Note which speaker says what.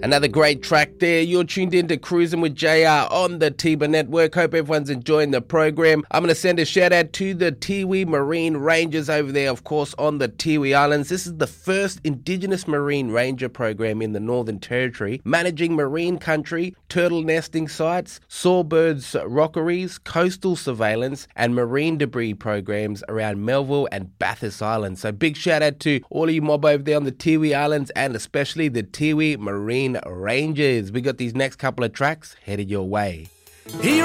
Speaker 1: Another great track there. You're tuned in to Cruising with JR on the Tiba Network. Hope everyone's enjoying the program. I'm going to send a shout out to the Tiwi Marine Rangers over there, of course, on the Tiwi Islands. This is the first Indigenous Marine Ranger program in the Northern Territory, managing marine country, turtle nesting sites, sawbirds rockeries, coastal surveillance, and marine debris programs around Melville and Bathurst Islands. So big shout out to all of you mob over there on the Tiwi Islands and especially the Tiwi Marine Rangers. We got these next couple of tracks headed your way.
Speaker 2: Here